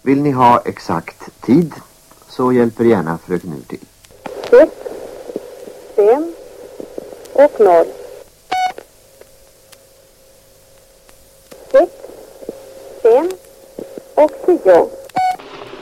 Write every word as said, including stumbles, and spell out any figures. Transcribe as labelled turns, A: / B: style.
A: Vill ni ha exakt tid så hjälper gärna fröken Ur till.
B: Ett, fem och noll. Sex, fem och tio.